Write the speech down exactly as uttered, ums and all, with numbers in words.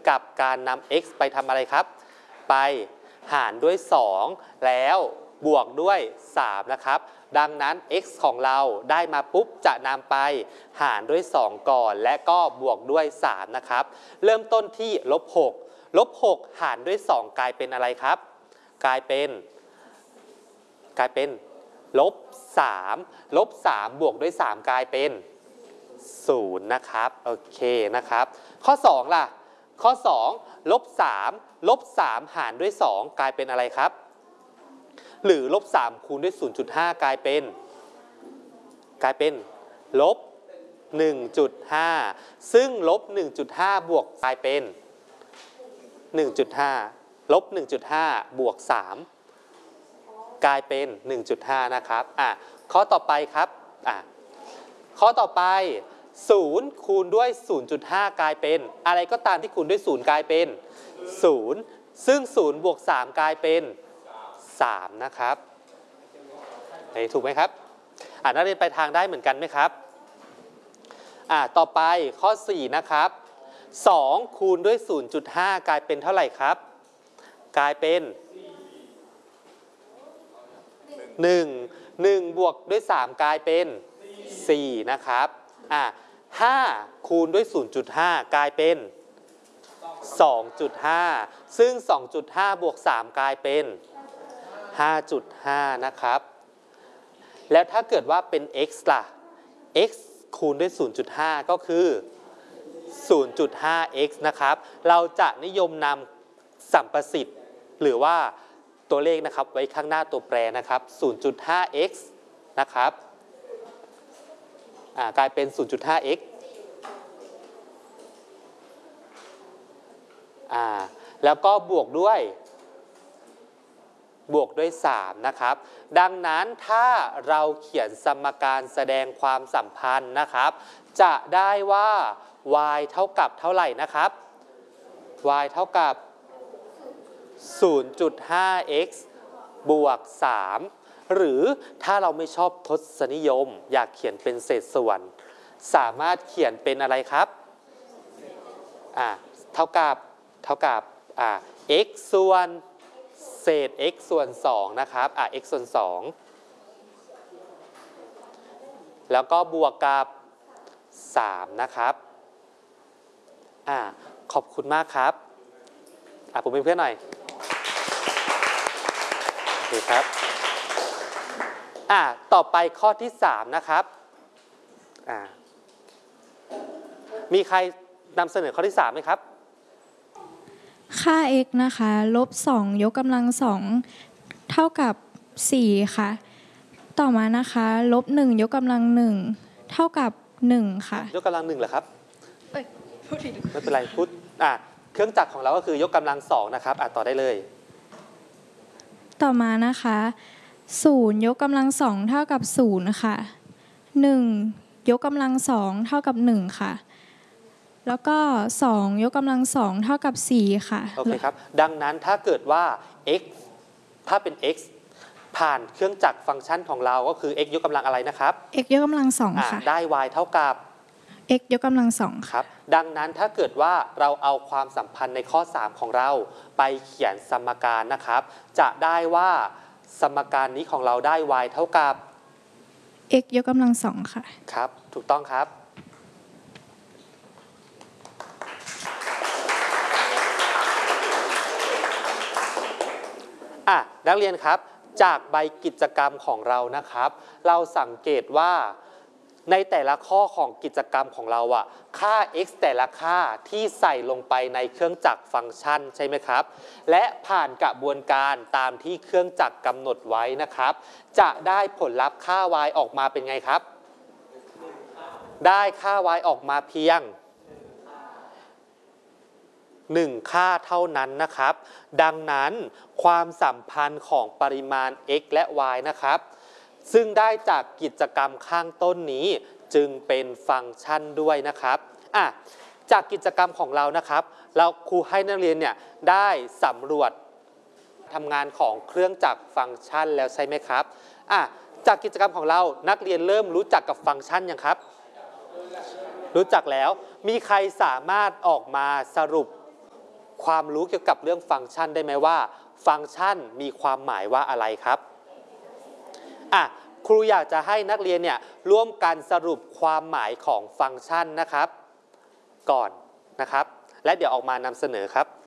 กับการนำ x ไปทำอะไรครับไปหารด้วยสองแล้วบวกด้วยสามนะครับดังนั้น x ของเราได้มาปุ๊บจะนำไปหารด้วยสองก่อนและก็บวกด้วยสามนะครับเริ่มต้นที่ลบหกลบหกหารด้วยสองกลายเป็นอะไรครับกลายเป็นกลายเป็นลบสามลบสามบวกด้วยสามกลายเป็นศูนย์นะครับโอเคนะครับข้อสองล่ะข้อสองลบสามลบสามหารด้วยสองกลายเป็นอะไรครับหรือลบสามคูณด้วย ศูนย์จุดห้า กลายเป็นกลายเป็นลบ หนึ่งจุดห้า ซึ่งลบ หนึ่งจุดห้า บวกกลายเป็น หนึ่งจุดห้า ลบ หนึ่งจุดห้า บวกสามกลายเป็น หนึ่งจุดห้า นะครับอ่ะข้อต่อไปครับอ่ะข้อต่อไปศูนย์คูณด้วย ศูนย์จุดห้า กลายเป็นอะไรก็ตามที่คูณด้วยศูนย์กลายเป็นศูนย์ซึ่งศูนย์บวกสามกลายเป็นสามนะครับถูกไหมครับอ่านักเรียนไปทางได้เหมือนกันไหมครับอ่าต่อไปข้อสี่นะครับสองคูณด้วย ศูนย์จุดห้า กลายเป็นเท่าไหร่ครับกลายเป็นหนึ่ง หนึ่งบวกด้วยสามกลายเป็นสี่นะครับอ่ะห้าคูณด้วย ศูนย์จุดห้า กลายเป็น สองจุดห้า ซึ่ง สองจุดห้า บวกสามกลายเป็น ห้าจุดห้า นะครับแล้วถ้าเกิดว่าเป็น x ล่ะ x คูณด้วย ศูนย์จุดห้า ก็คือ ศูนย์จุดห้า x นะครับเราจะนิยมนำสัมประสิทธิ์หรือว่าตัวเลขนะครับไว้ข้างหน้าตัวแปรนะครับ ศูนย์จุดห้า x นะครับอ่ากลายเป็น ศูนย์จุดห้า x อ่าแล้วก็บวกด้วยบวกด้วยสามนะครับดังนั้นถ้าเราเขียนสมการแสดงความสัมพันธ์นะครับจะได้ว่า y เท่ากับเท่าไหร่นะครับ y เท่ากับ ศูนย์จุดห้า x บวกสามหรือถ้าเราไม่ชอบทศนิยมอยากเขียนเป็นเศษส่วนสามารถเขียนเป็นอะไรครับอ่าเท่ากับเท่ากับอ่า x ส่วนเศษ x ส่วนสองนะครับอ่ะ x ส่วนสองแล้วก็บวกกับสามนะครับอ่ะขอบคุณมากครับอ่ะผมเป็นเพื่อนหน่อยโอเคครับอ่ะต่อไปข้อที่สามนะครับอ่ะมีใครนำเสนอข้อที่สามไหมครับค่า x นะคะลบสองยกกำลังสองเท่ากับสี่ค่ะต่อมานะคะลบหนึ่งยกกำลังหนึ่งเท่ากับหนึ่งค่ะยกกำลังหนึ่งเหรอครับเอ้ยพูดผิดไม่เป็นไรพูดอ่ะเครื่องจักรของเราก็คือยกกำลังสองนะครับอ่ะต่อได้เลยต่อมานะคะศูนย์ยกกำลังสองเท่ากับศูนย์ค่ะหนึ่งยกกำลังสองเท่ากับหนึ่งค่ะแล้วก็สองยกกำลังสองเท่ากับสี่ค่ะโอเคครับดังนั้นถ้าเกิดว่า x ถ้าเป็น x ผ่านเครื่องจักรฟังก์ชันของเราก็คือ x ยกกำลังอะไรนะครับ x ยกกำลังสองค่ะได้ y เท่ากับ x ยกกำลังสองครับดังนั้นถ้าเกิดว่าเราเอาความสัมพันธ์ในข้อสามของเราไปเขียนสมการนะครับจะได้ว่าสมการนี้ของเราได้ y เท่ากับ x ยกกำลังสองค่ะครับถูกต้องครับอ่ะนักเรียนครับจากใบกิจกรรมของเรานะครับเราสังเกตว่าในแต่ละข้อของกิจกรรมของเราอะค่า x แต่ละค่าที่ใส่ลงไปในเครื่องจักรฟังก์ชันใช่ไหมครับและผ่านกระบวนการตามที่เครื่องจักรกำหนดไว้นะครับจะได้ผลลัพธ์ค่า y ออกมาเป็นไงครับได้ค่า y ออกมาเพียงหนึ่งค่าเท่านั้นนะครับดังนั้นความสัมพันธ์ของปริมาณ x และ y นะครับซึ่งได้จากกิจกรรมข้างต้นนี้จึงเป็นฟังก์ชันด้วยนะครับอ่ะจากกิจกรรมของเรานะครับเราครูให้นักเรียนเนี่ยได้สำรวจทำงานของเครื่องจักรฟังก์ชันแล้วใช่ไหมครับอ่ะจากกิจกรรมของเรานักเรียนเริ่มรู้จักกับฟังก์ชันยังครับรู้จักแล้วมีใครสามารถออกมาสรุปความรู้เกี่ยวกับเรื่องฟังก์ชันได้ไหมว่าฟังก์ชันมีความหมายว่าอะไรครับอ่ะครูอยากจะให้นักเรียนเนี่ยร่วมกันสรุปความหมายของฟังก์ชันนะครับก่อนนะครับและเดี๋ยวออกมานำเสนอครับ